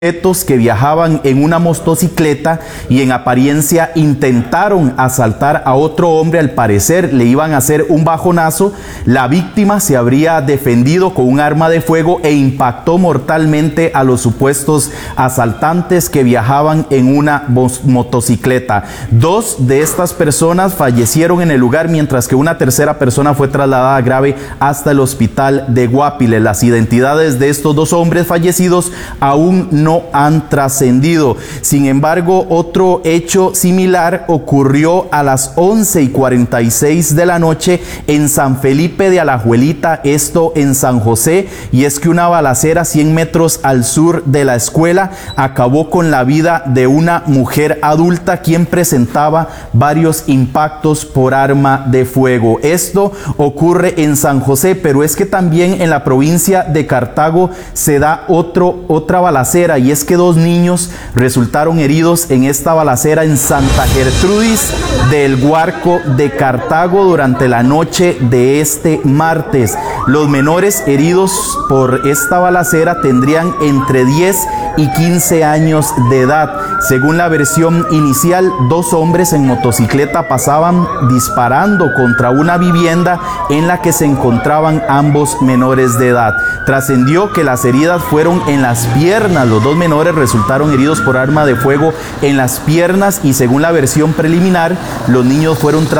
que viajaban en una motocicleta y en apariencia intentaron asaltar a otro hombre. Al parecer le iban a hacer un bajonazo. La víctima se habría defendido con un arma de fuego e impactó mortalmente a los supuestos asaltantes que viajaban en una motocicleta. Dos de estas personas fallecieron en el lugar, mientras que una tercera persona fue trasladada grave hasta el hospital de Guapile. Las identidades de estos dos hombres fallecidos aún no han trascendido. Sin embargo, otro hecho similar ocurrió a las 11:46 de la noche en San Felipe de Alajuelita, esto en San José, y es que una balacera 100 metros al sur de la escuela acabó con la vida de una mujer adulta quien presentaba varios impactos por arma de fuego. Esto ocurre en San José, pero es que también en la provincia de Cartago se da otra balacera, y es que dos niños resultaron heridos en esta balacera en Santa Gertrudis del Guarco de Cartago durante la noche de este martes. Los menores heridos por esta balacera tendrían entre 10 y 15 años de edad. Según la versión inicial, dos hombres en motocicleta pasaban disparando contra una vivienda en la que se encontraban ambos menores de edad. Trascendió que las heridas fueron en las piernas. Los dos menores resultaron heridos por arma de fuego en las piernas y según la versión preliminar, los niños fueron